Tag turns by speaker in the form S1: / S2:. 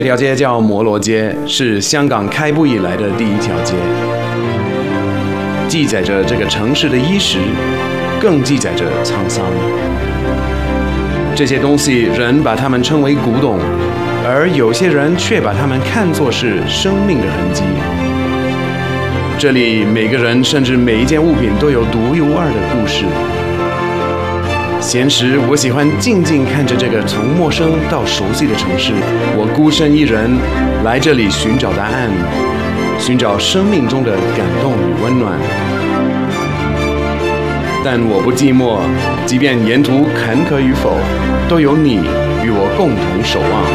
S1: 这条街叫摩罗街，是香港开埠以来的第一条街，记载着这个城市的衣食，更记载着沧桑。这些东西人把它们称为古董，而有些人却把它们看作是生命的痕迹。这里每个人甚至每一件物品都有独一无二的故事。闲时，我喜欢静静看着这个从陌生到熟悉的城市。我孤身一人来这里寻找答案，寻找生命中的感动与温暖。但我不寂寞，即便沿途坎坷与否，都有你与我共同守望。